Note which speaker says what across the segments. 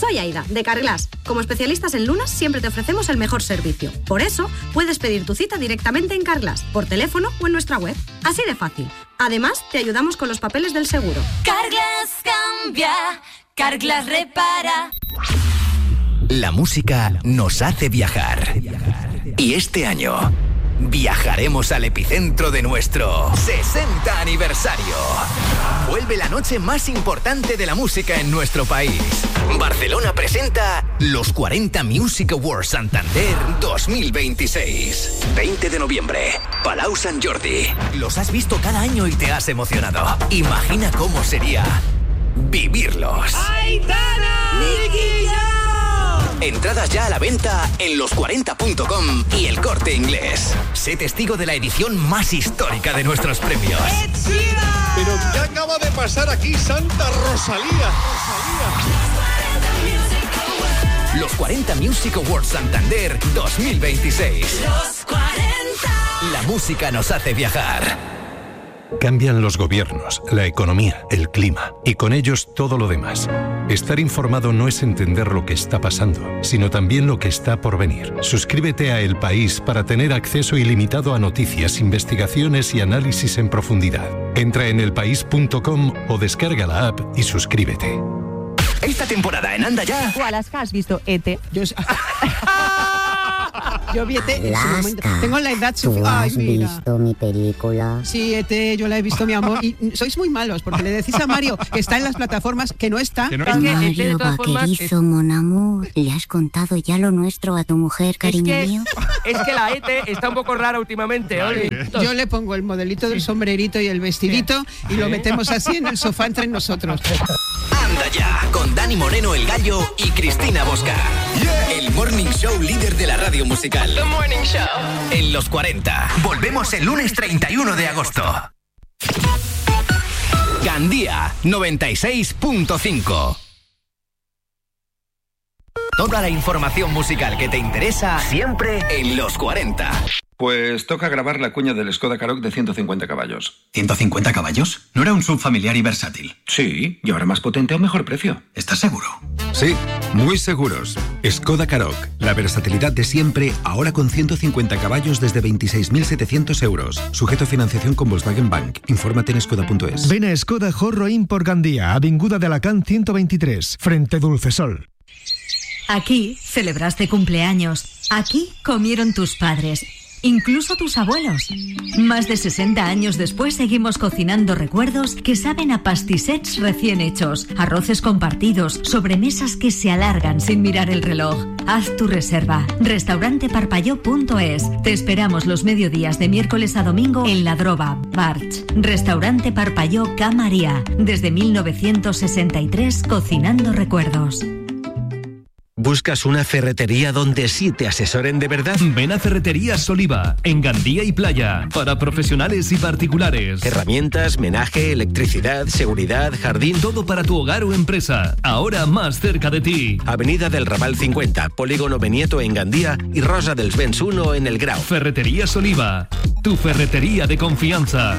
Speaker 1: Soy Aida, de Carglass. Como especialistas en lunas, siempre te ofrecemos el mejor servicio. Por eso, puedes pedir tu cita directamente en Carglass, por teléfono o en nuestra web. Así de fácil. Además, te ayudamos con los papeles del seguro.
Speaker 2: Carglass cambia, Carglass repara.
Speaker 3: La música nos hace viajar. Y este año viajaremos al epicentro de nuestro 60 aniversario. Vuelve la noche más importante de la música en nuestro país. Barcelona presenta los 40 Music Awards Santander 2026. 20 de noviembre, Palau Sant Jordi. Los has visto cada año y te has emocionado. Imagina cómo sería vivirlos.
Speaker 4: ¡Aitana! ¡Nicky!
Speaker 3: Entradas ya a la venta en los40.com y El Corte Inglés. Sé testigo de la edición más histórica de nuestros premios.
Speaker 5: ¿Pero qué acaba de pasar aquí, Santa Rosalía?
Speaker 3: Los 40 Music Awards Santander 2026.
Speaker 2: Los 40.
Speaker 3: La música nos hace viajar.
Speaker 6: Cambian los gobiernos, la economía, el clima y con ellos todo lo demás. Estar informado no es entender lo que está pasando, sino también lo que está por venir. Suscríbete a El País para tener acceso ilimitado a noticias, investigaciones y análisis en profundidad. Entra en elpaís.com o descarga la app y suscríbete.
Speaker 3: Esta temporada en Anda Ya.
Speaker 7: Alaska, ¿has visto E.T.? Yo vi E.T. en su momento. Tengo la edad suficiente.
Speaker 8: ¿Has visto mi película?
Speaker 7: Sí, E.T., yo la he visto, mi amor. Y sois muy malos, porque le decís a Mario que está en las plataformas, que no está.
Speaker 8: Mario, vaquerizo, mon amour. ¿Le has contado ya lo nuestro a tu mujer, cariño mío?
Speaker 9: Es que la E.T. está un poco rara últimamente, Oli.
Speaker 7: Yo le pongo el modelito del sombrerito y el vestidito y lo metemos así en el sofá entre nosotros.
Speaker 3: Anda Ya, con Dani Moreno el Gallo y Cristina Bosca. El morning show líder de la radio musical.
Speaker 2: The Morning Show.
Speaker 3: En los 40. Volvemos el lunes 31 de agosto. Gandía 96.5. Toda la información musical que te interesa siempre en los 40.
Speaker 10: Pues toca grabar la cuña del Skoda Karoq de 150 caballos.
Speaker 11: ¿150 caballos? ¿No era un SUV familiar y versátil?
Speaker 10: Sí, y ahora más potente a un mejor precio.
Speaker 11: ¿Estás seguro?
Speaker 12: Sí, muy seguros. Skoda Karoq, la versatilidad de siempre, ahora con 150 caballos desde 26.700 euros. Sujeto a financiación con Volkswagen Bank. Infórmate en skoda.es.
Speaker 13: Ven a Skoda Jorro Import Gandía, Avinguda de Alacant 123, frente Dulcesol.
Speaker 14: Aquí celebraste cumpleaños. Aquí comieron tus padres. Incluso tus abuelos. Más de 60 años después seguimos cocinando recuerdos que saben a pastissets recién hechos, arroces compartidos, sobremesas que se alargan sin mirar el reloj. Haz tu reserva. Restauranteparpalló.es. Te esperamos los mediodías de miércoles a domingo en La Droba, Barch. Restaurante Parpalló Ca María. Desde 1963 cocinando recuerdos.
Speaker 15: ¿Buscas una ferretería donde sí te asesoren de verdad?
Speaker 16: Ven a Ferreterías Oliva, en Gandía y Playa, para profesionales y particulares.
Speaker 15: Herramientas, menaje, electricidad, seguridad, jardín.
Speaker 16: Todo para tu hogar o empresa, ahora más cerca de ti.
Speaker 15: Avenida del Raval 50, Polígono Benieto en Gandía y Rosa dels Vents 1 en El Grau.
Speaker 16: Ferreterías Oliva, tu ferretería de confianza.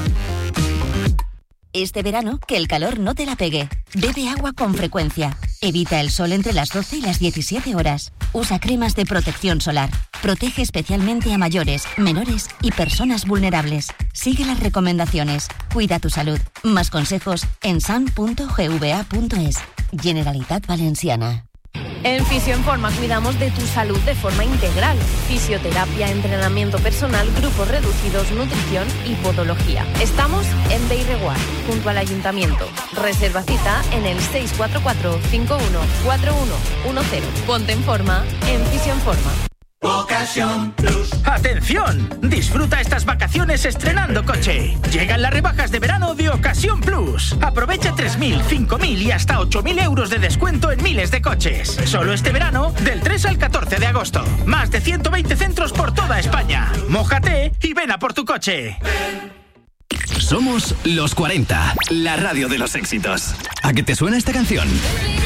Speaker 17: Este verano, que el calor no te la pegue. Bebe agua con frecuencia. Evita el sol entre las 12 y las 17 horas. Usa cremas de protección solar. Protege especialmente a mayores, menores y personas vulnerables. Sigue las recomendaciones. Cuida tu salud. Más consejos en san.gva.es. Generalitat Valenciana.
Speaker 18: En Fisio en Forma cuidamos de tu salud de forma integral. Fisioterapia, entrenamiento personal, grupos reducidos, nutrición y podología. Estamos en Beireguar, junto al Ayuntamiento. Reserva cita en el 644 514110. Ponte en forma en Fisio en Forma.
Speaker 19: Ocasión Plus. ¡Atención! Disfruta estas vacaciones estrenando coche. Llegan las rebajas de verano de Ocasión Plus. Aprovecha 3.000, 5.000 y hasta 8.000 euros de descuento en miles de coches. Solo este verano, del 3 al 14 de agosto. Más de 120 centros por toda España. Mójate y ven a por tu coche.
Speaker 3: Somos los 40, la radio de los éxitos. ¿A qué te suena esta canción?